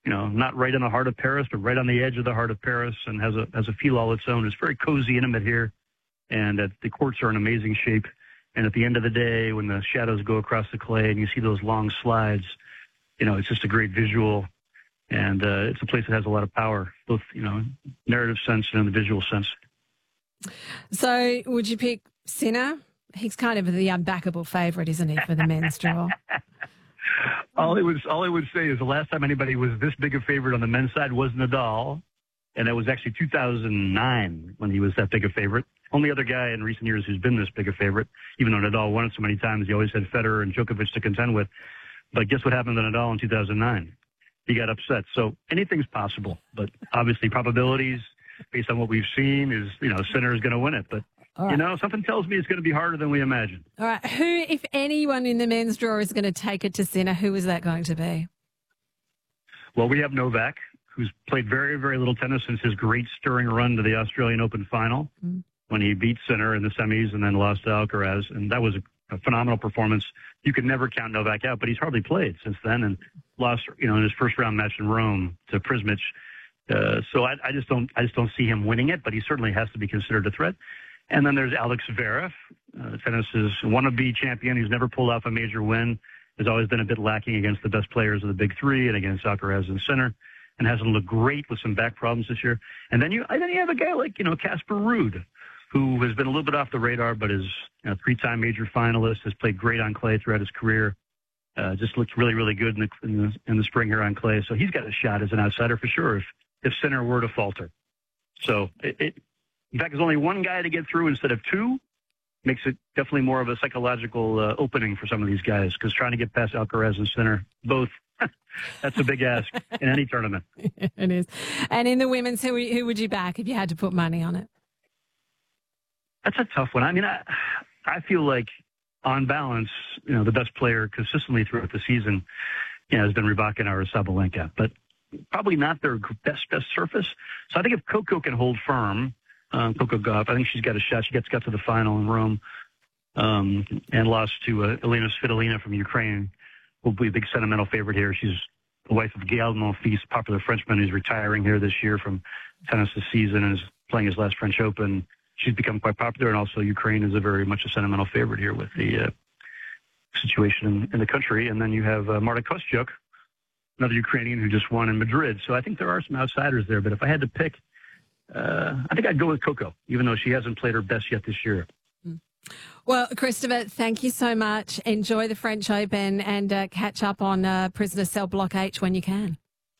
not right in the heart of Paris, but right on the edge of the heart of Paris, and has a feel all its own. It's very cozy, intimate here, and the courts are in amazing shape. And at the end of the day, when the shadows go across the clay and you see those long slides, it's just a great visual. And it's a place that has a lot of power, both, narrative sense and in the visual sense. So would you pick Sinner? He's kind of the unbackable favourite, isn't he, for the men's draw? All I would say is the last time anybody was this big a favorite on the men's side was Nadal, and that was actually 2009 when he was that big a favorite. Only other guy in recent years who's been this big a favorite, even though Nadal won it so many times, he always had Federer and Djokovic to contend with. But guess what happened to Nadal in 2009? He got upset. So anything's possible, but obviously probabilities based on what we've seen is, Sinner is going to win it. But, right. Something tells me it's going to be harder than we imagine. All right. Who, if anyone in the men's draw is going to take it to Sinner, who is that going to be? Well, we have Novak, who's played very, very little tennis since his great stirring run to the Australian Open final when he beat Sinner in the semis and then lost to Alcaraz. And that was a phenomenal performance. You could never count Novak out, but he's hardly played since then and lost, in his first round match in Rome to Prismic. So I just don't see him winning it, but he certainly has to be considered a threat. And then there's Alex Zverev, tennis's wannabe champion who's never pulled off a major win, has always been a bit lacking against the best players of the big three and against Alcaraz and Sinner, and hasn't looked great with some back problems this year. And then you have a guy like, Casper Ruud, who has been a little bit off the radar, but is a three-time major finalist, has played great on clay throughout his career, just looked really, really good in the spring here on clay. So he's got a shot as an outsider for sure if Sinner were to falter. So in fact, there's only one guy to get through instead of two. Makes it definitely more of a psychological opening for some of these guys, because trying to get past Alcaraz and Sinner, both, that's a big ask in any tournament. It is. And in the women's, who would you back if you had to put money on it? That's a tough one. I mean, I feel like on balance, the best player consistently throughout the season, has been Rybakina or Sabalenka, but probably not their best surface. So I think if Coco can hold firm, Coco Gauff, I think she's got a shot. She got to the final in Rome and lost to Elena Svitolina from Ukraine. Will be a big sentimental favorite here. She's the wife of Gael Monfils, popular Frenchman who's retiring here this year from tennis this season and is playing his last French Open. She's become quite popular, and also Ukraine is very much a sentimental favorite here with the situation in the country. And then you have Marta Kostyuk, another Ukrainian who just won in Madrid. So I think there are some outsiders there. But if I had to pick, I think I'd go with Coco, even though she hasn't played her best yet this year. Well, Christopher, thank you so much. Enjoy the French Open and catch up on Prisoner Cell Block H when you can.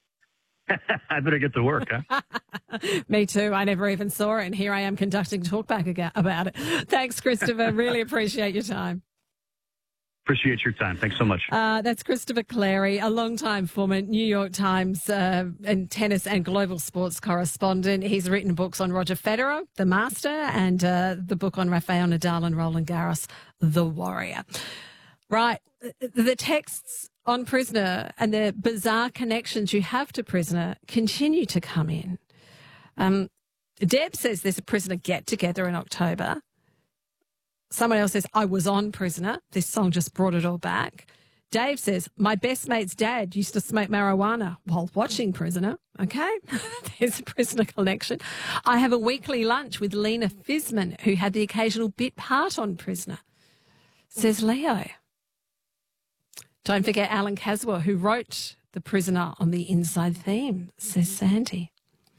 I better get to work, huh? Me too. I never even saw it, and here I am conducting talkback about it. Thanks, Christopher. Really appreciate your time. Appreciate your time. Thanks so much. That's Christopher Clarey, a long-time former New York Times and tennis and global sports correspondent. He's written books on Roger Federer, the master, and the book on Rafael Nadal and Roland Garros, the warrior. Right. The texts on Prisoner and the bizarre connections you have to Prisoner continue to come in. Deb says there's a Prisoner get-together in October. Someone else says, I was on Prisoner. This song just brought it all back. Dave says, my best mate's dad used to smoke marijuana while watching Prisoner. Okay, there's a Prisoner connection. I have a weekly lunch with Lena Fisman, who had the occasional bit part on Prisoner, says Leo. Don't forget Alan Caswell, who wrote The Prisoner on the inside theme, says Sandy.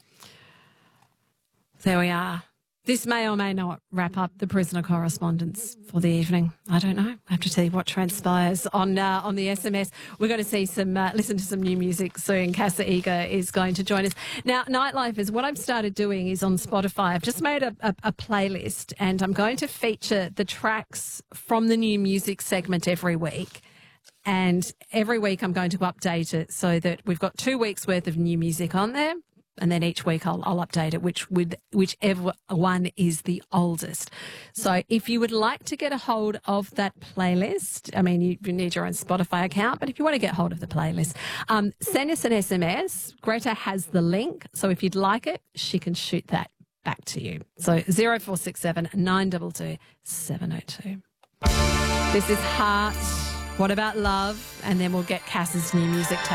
There we are. This may or may not wrap up the Prisoner correspondence for the evening. I don't know. I have to tell you what transpires on the SMS. We're going to see listen to some new music soon. Casa Eager is going to join us. Now, Nightlifers, what I've started doing is on Spotify. I've just made a playlist, and I'm going to feature the tracks from the new music segment every week. And every week I'm going to update it so that we've got 2 weeks worth of new music on there. And then each week I'll update it, whichever one is the oldest. So if you would like to get a hold of that playlist, I mean, you need your own Spotify account, but if you want to get hold of the playlist, send us an SMS. Greta has the link. So if you'd like it, she can shoot that back to you. So 0467 922 702. This is Heart. What About Love? And then we'll get Cass's new music tape.